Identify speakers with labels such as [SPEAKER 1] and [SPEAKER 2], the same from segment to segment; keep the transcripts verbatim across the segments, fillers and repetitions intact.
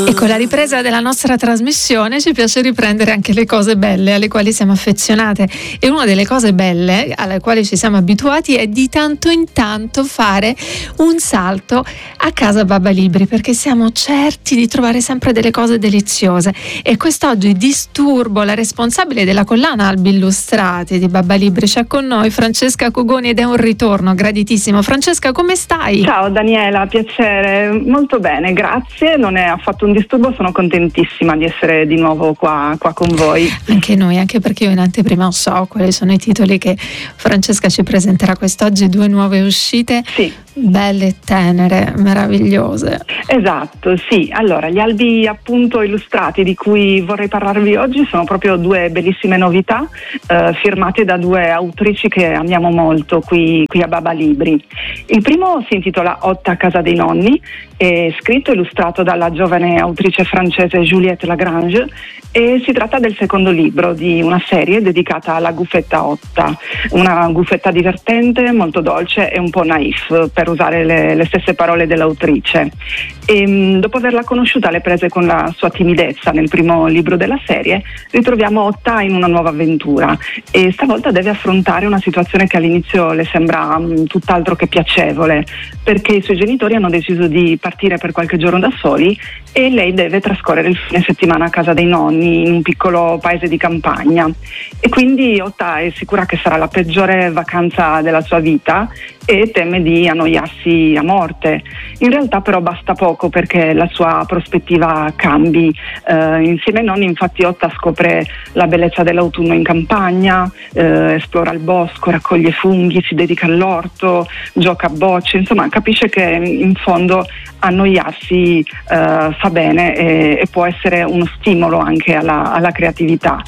[SPEAKER 1] E con la ripresa della nostra trasmissione ci piace riprendere anche le cose belle alle quali siamo affezionate, e una delle cose belle alle quali ci siamo abituati è di tanto in tanto fare un salto a casa Babba Libri, perché siamo certi di trovare sempre delle cose deliziose. E quest'oggi disturbo la responsabile della collana Albi Illustrati di Babba Libri. C'è con noi Francesca Cugoni ed è un ritorno graditissimo. Francesca, come stai?
[SPEAKER 2] Ciao Daniela, piacere, molto bene, grazie, non è affatto un disturbo, sono contentissima di essere di nuovo qua, qua con voi.
[SPEAKER 1] Anche noi, anche perché io in anteprima so quali sono i titoli che Francesca ci presenterà quest'oggi, due nuove uscite.
[SPEAKER 2] Sì.
[SPEAKER 1] Belle, tenere, meravigliose.
[SPEAKER 2] Esatto, sì. Allora, gli albi appunto illustrati di cui vorrei parlarvi oggi sono proprio due bellissime novità eh, firmate da due autrici che amiamo molto qui, qui a Babba Libri. Il primo si intitola Otta a casa dei nonni, è scritto e illustrato dalla giovane autrice francese Juliette Lagrange, e si tratta del secondo libro di una serie dedicata alla Gufetta Otta, una gufetta divertente, molto dolce e un po' naif, per usare le, le stesse parole dell'autrice. E, mh, dopo averla conosciuta alle prese con la sua timidezza nel primo libro della serie, ritroviamo Otta in una nuova avventura, e stavolta deve affrontare una situazione che all'inizio le sembra mh, tutt'altro che piacevole, perché i suoi genitori hanno deciso di partire per qualche giorno da soli e lei deve trascorrere il fine settimana a casa dei nonni in un piccolo paese di campagna, e quindi Otta è sicura che sarà la peggiore vacanza della sua vita e teme di annoiarsi a morte. In realtà però basta poco perché la sua prospettiva cambi. Eh, insieme ai nonni infatti Otta scopre la bellezza dell'autunno in campagna, eh, esplora il bosco, raccoglie funghi, si dedica all'orto, gioca a bocce, insomma capisce che in fondo annoiarsi eh, fa bene e, e può essere uno stimolo anche alla, alla creatività.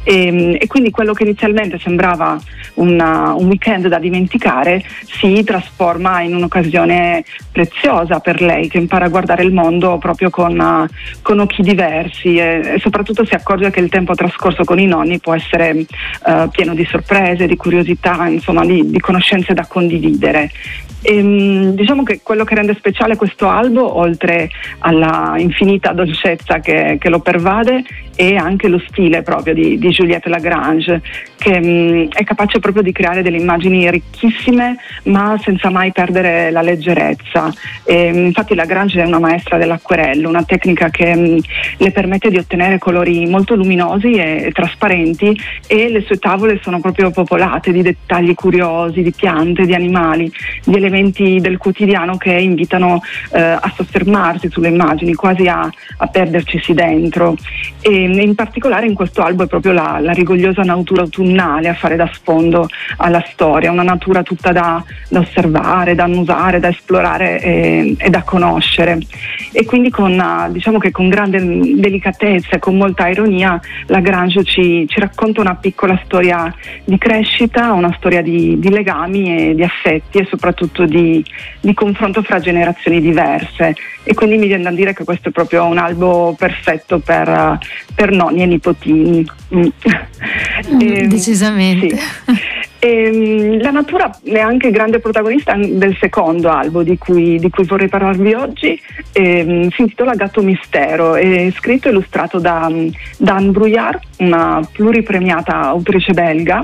[SPEAKER 2] E, e quindi quello che inizialmente sembrava una, un weekend da dimenticare si trasforma in un'occasione preziosa per lei, che impara a guardare il mondo proprio con, uh, con occhi diversi, e, e soprattutto si accorge che il tempo trascorso con i nonni può essere uh, pieno di sorprese, di curiosità, insomma di, di conoscenze da condividere. E, um, diciamo che quello che rende speciale questo albo, oltre alla infinita dolcezza che, che lo pervade, è anche lo stile proprio di, di Juliette Lagrange, che um, è capace proprio di creare delle immagini ricchissime ma senza mai perdere la leggerezza. E, infatti Lagrange è una maestra dell'acquerello, una tecnica che um, le permette di ottenere colori molto luminosi e, e trasparenti, e le sue tavole sono proprio popolate di dettagli curiosi, di piante, di animali, di elementi del quotidiano che invitano eh, a soffermarsi sulle immagini, quasi a, a perdercisi dentro. E in particolare in questo albo è proprio la, la rigogliosa natura autunnale a fare da sfondo alla storia, una natura tutta da, da osservare, da annusare, da esplorare e, e da conoscere. E quindi con, diciamo che con grande delicatezza e con molta ironia Lagrange ci, ci racconta una piccola storia di crescita, una storia di, di legami e di affetti, e soprattutto di, di confronto fra generazioni diverse. E quindi mi viene da dire che questo è proprio un albo perfetto per, per nonni e nipotini. Mm.
[SPEAKER 1] e, Decisamente.
[SPEAKER 2] Sì. E, la natura è anche grande protagonista del secondo albo di cui, di cui vorrei parlarvi oggi. E, si intitola Gatto Mistero, è scritto e illustrato da, da Anne Brouillard, una pluripremiata autrice belga.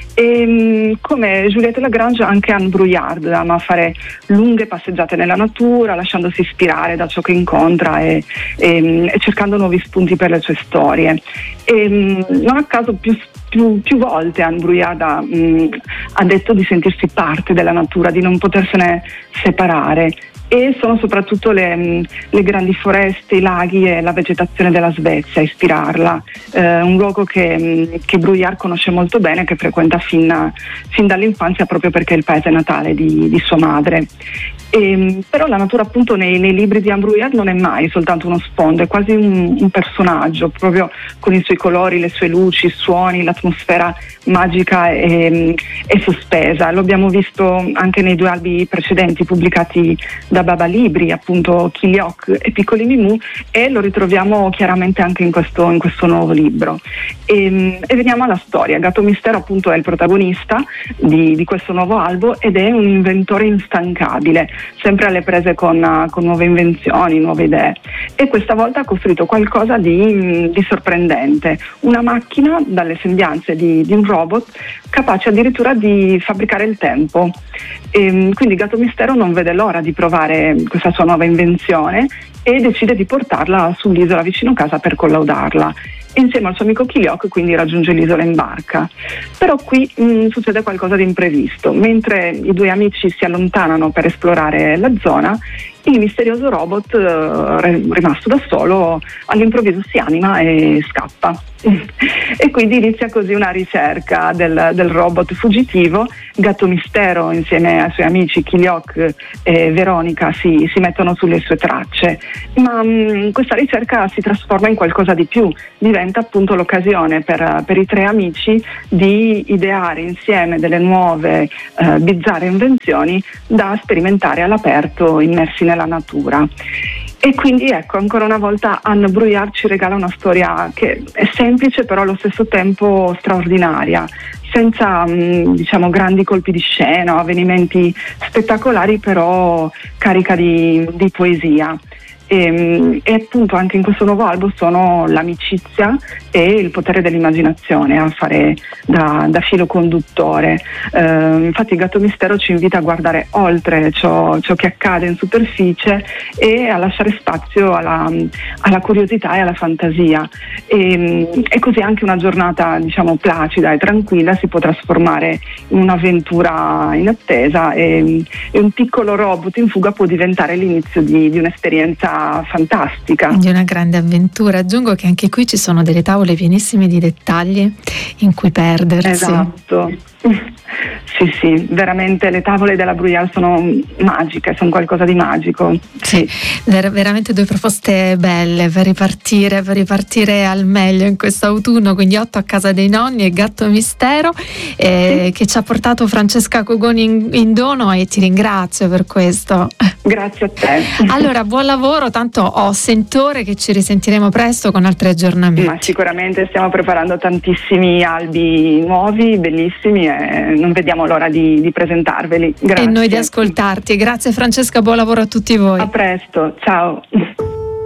[SPEAKER 2] E come Juliette Lagrange, anche Anne Brouillard ama fare lunghe passeggiate nella natura, lasciandosi ispirare da ciò che incontra e, e, e cercando nuovi spunti per le sue storie. E non a caso più Più, più volte Anne Brouillard ha, mh, ha detto di sentirsi parte della natura, di non potersene separare, e sono soprattutto le, mh, le grandi foreste, i laghi e la vegetazione della Svezia a ispirarla, eh, un luogo che, mh, che Brouillard conosce molto bene, che frequenta fin, fin dall'infanzia, proprio perché è il paese natale di, di sua madre. E, però la natura appunto nei, nei libri di Anne Brouillard non è mai soltanto uno sfondo, è quasi un, un personaggio, proprio con i suoi colori, le sue luci, i suoni, l'atmosfera magica e, e sospesa. Lo abbiamo visto anche nei due albi precedenti pubblicati da Babba Libri, appunto Kiliok e Piccoli Mimù, e lo ritroviamo chiaramente anche in questo, in questo nuovo libro. E, e veniamo alla storia. Gatto Mistero appunto è il protagonista di, di questo nuovo albo ed è un inventore instancabile. sempre alle prese con, con nuove invenzioni, nuove idee, e questa volta ha costruito qualcosa di, di sorprendente, una macchina dalle sembianze di, di un robot capace addirittura di fabbricare il tempo. E quindi Gatto Mistero non vede l'ora di provare questa sua nuova invenzione e decide di portarla sull'isola vicino casa per collaudarla. Insieme al suo amico Chiliocco quindi raggiunge l'isola in barca. Però qui mh, succede qualcosa di imprevisto. Mentre i due amici si allontanano per esplorare la zona, il misterioso robot, eh, rimasto da solo, all'improvviso si anima e scappa. E quindi inizia così una ricerca del, del robot fuggitivo. Gatto Mistero insieme ai suoi amici Chiliocco e Veronica si, si mettono sulle sue tracce, ma mh, questa ricerca si trasforma in qualcosa di più, diventa appunto l'occasione per, per i tre amici di ideare insieme delle nuove eh, bizzarre invenzioni da sperimentare all'aperto, immersi nella natura. E quindi ecco, ancora una volta Anne Brouillard ci regala una storia che è semplice però allo stesso tempo straordinaria, senza mh, diciamo grandi colpi di scena, avvenimenti spettacolari, però carica di, di poesia. E, e appunto anche in questo nuovo album sono l'amicizia e il potere dell'immaginazione a fare da, da filo conduttore. Eh, infatti Gatto Mistero ci invita a guardare oltre ciò, ciò che accade in superficie e a lasciare spazio alla, alla curiosità e alla fantasia. E, e così anche una giornata diciamo placida e tranquilla si può trasformare in un'avventura inattesa, e, e un piccolo robot in fuga può diventare l'inizio di, di un'esperienza fantastica,
[SPEAKER 1] di una grande avventura. Aggiungo che anche qui ci sono delle tavole pienissime di dettagli in cui perdersi.
[SPEAKER 2] Esatto. Sì, sì, veramente le tavole della Brouillard sono magiche, sono qualcosa di magico.
[SPEAKER 1] Sì, ver- veramente due proposte belle per ripartire, per ripartire al meglio in questo autunno, quindi Otto a casa dei nonni e Gatto Mistero, eh, sì, che ci ha portato Francesca Cogoni in, in dono, e ti ringrazio per questo.
[SPEAKER 2] Grazie a te.
[SPEAKER 1] Allora, buon lavoro, tanto ho sentore che ci risentiremo presto con altri aggiornamenti.
[SPEAKER 2] Ma sicuramente stiamo preparando tantissimi albi nuovi, bellissimi, e non vediamo l'ora di, di presentarveli. Grazie.
[SPEAKER 1] E noi di ascoltarti. Grazie Francesca, buon lavoro a tutti voi.
[SPEAKER 2] A presto, ciao.